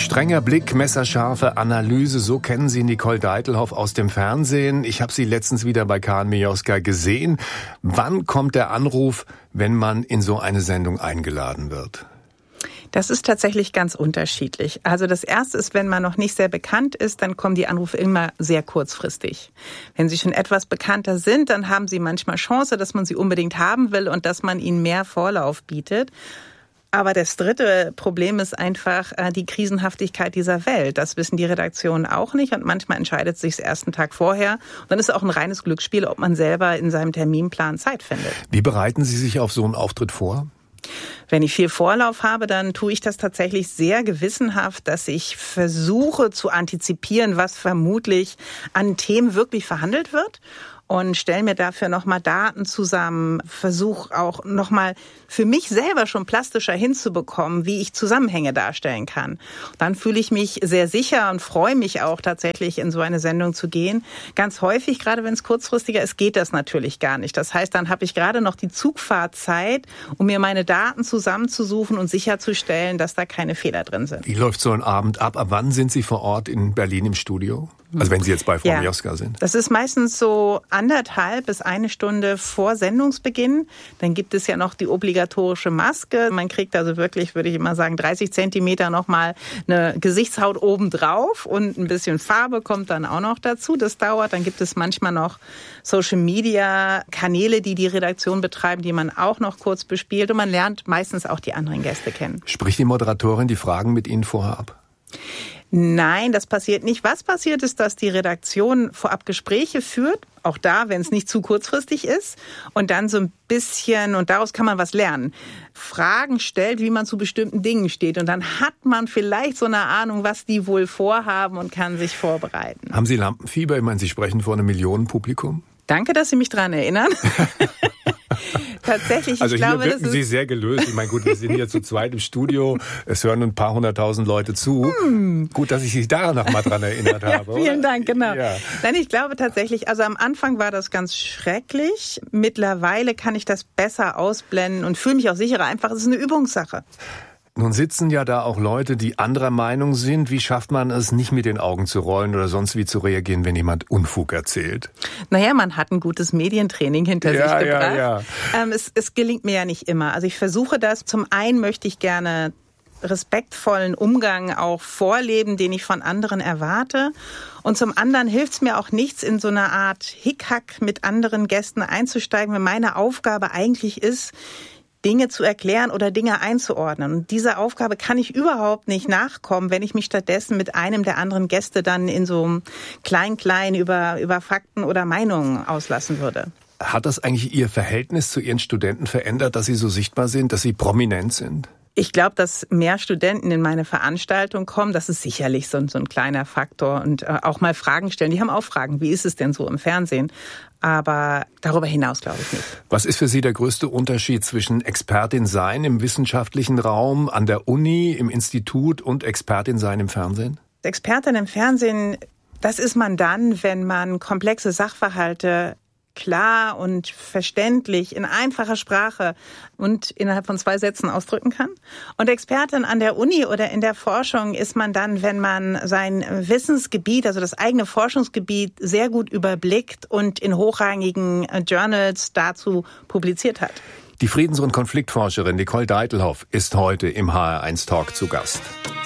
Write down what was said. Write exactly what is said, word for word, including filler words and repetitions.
Strenger Blick, messerscharfe Analyse, so kennen Sie Nicole Deitelhoff aus dem Fernsehen. Ich habe sie letztens wieder bei Karin Mioska gesehen. Wann kommt der Anruf, wenn man in so eine Sendung eingeladen wird? Das ist tatsächlich ganz unterschiedlich. Also das Erste ist, wenn man noch nicht sehr bekannt ist, dann kommen die Anrufe immer sehr kurzfristig. Wenn Sie schon etwas bekannter sind, dann haben Sie manchmal Chance, dass man sie unbedingt haben will und dass man ihnen mehr Vorlauf bietet. Aber das dritte Problem ist einfach die Krisenhaftigkeit dieser Welt. Das wissen die Redaktionen auch nicht und manchmal entscheidet sich erst einen Tag vorher. Und dann ist es auch ein reines Glücksspiel, ob man selber in seinem Terminplan Zeit findet. Wie bereiten Sie sich auf so einen Auftritt vor? Wenn ich viel Vorlauf habe, dann tue ich das tatsächlich sehr gewissenhaft, dass ich versuche zu antizipieren, was vermutlich an Themen wirklich verhandelt wird. Und stelle mir dafür nochmal Daten zusammen, versuche auch nochmal für mich selber schon plastischer hinzubekommen, wie ich Zusammenhänge darstellen kann. Dann fühle ich mich sehr sicher und freue mich auch tatsächlich, in so eine Sendung zu gehen. Ganz häufig, gerade wenn es kurzfristiger ist, geht das natürlich gar nicht. Das heißt, dann habe ich gerade noch die Zugfahrtzeit, um mir meine Daten zusammenzusuchen und sicherzustellen, dass da keine Fehler drin sind. Wie läuft so ein Abend ab? Ab wann sind Sie vor Ort in Berlin im Studio? Also wenn Sie jetzt bei Frau ja, Mioska sind. Das ist meistens so anderthalb bis eine Stunde vor Sendungsbeginn. Dann gibt es ja noch die obligatorische Maske. Man kriegt also wirklich, würde ich immer sagen, dreißig Zentimeter nochmal eine Gesichtshaut obendrauf und ein bisschen Farbe kommt dann auch noch dazu. Das dauert. Dann gibt es manchmal noch Social-Media-Kanäle, die die Redaktion betreiben, die man auch noch kurz bespielt. Und man lernt meistens auch die anderen Gäste kennen. Spricht die Moderatorin die Fragen mit Ihnen vorher ab? Nein, das passiert nicht. Was passiert ist, dass die Redaktion vorab Gespräche führt, auch da, wenn es nicht zu kurzfristig ist, und dann so ein bisschen, und daraus kann man was lernen, Fragen stellt, wie man zu bestimmten Dingen steht. Und dann hat man vielleicht so eine Ahnung, was die wohl vorhaben und kann sich vorbereiten. Haben Sie Lampenfieber? Ich meine, Sie sprechen vor einem Millionenpublikum. Danke, dass Sie mich daran erinnern. Tatsächlich, also ich hier glaube, wirken das Sie ist sehr gelöst. Ich meine, gut, wir sind hier zu zweit im Studio. Es hören ein paar hunderttausend Leute zu. Hm. Gut, dass ich Sie da noch mal dran erinnert habe. Ja, vielen oder? Dank, genau. Ja. Nein, ich glaube tatsächlich, also am Anfang war das ganz schrecklich. Mittlerweile kann ich das besser ausblenden und fühle mich auch sicherer. Einfach, es ist eine Übungssache. Nun sitzen ja da auch Leute, die anderer Meinung sind. Wie schafft man es, nicht mit den Augen zu rollen oder sonst wie zu reagieren, wenn jemand Unfug erzählt? Naja, man hat ein gutes Medientraining hinter ja, sich gebracht. Ja, ja. Ähm, es, es gelingt mir ja nicht immer. Also ich versuche das. Zum einen möchte ich gerne respektvollen Umgang auch vorleben, den ich von anderen erwarte. Und zum anderen hilft es mir auch nichts, in so eine Art Hickhack mit anderen Gästen einzusteigen, wenn meine Aufgabe eigentlich ist, Dinge zu erklären oder Dinge einzuordnen. Und dieser Aufgabe kann ich überhaupt nicht nachkommen, wenn ich mich stattdessen mit einem der anderen Gäste dann in so klein-klein über, über Fakten oder Meinungen auslassen würde. Hat das eigentlich Ihr Verhältnis zu Ihren Studenten verändert, dass Sie so sichtbar sind, dass Sie prominent sind? Ich glaube, dass mehr Studenten in meine Veranstaltung kommen, das ist sicherlich so ein, so ein kleiner Faktor. Und äh, auch mal Fragen stellen. Die haben auch Fragen, wie ist es denn so im Fernsehen? Aber darüber hinaus glaube ich nicht. Was ist für Sie der größte Unterschied zwischen Expertin sein im wissenschaftlichen Raum, an der Uni, im Institut und Expertin sein im Fernsehen? Expertin im Fernsehen, das ist man dann, wenn man komplexe Sachverhalte klar und verständlich in einfacher Sprache und innerhalb von zwei Sätzen ausdrücken kann. Und Expertin an der Uni oder in der Forschung ist man dann, wenn man sein Wissensgebiet, also das eigene Forschungsgebiet, sehr gut überblickt und in hochrangigen Journals dazu publiziert hat. Die Friedens- und Konfliktforscherin Nicole Deitelhoff ist heute im H R eins Talk zu Gast.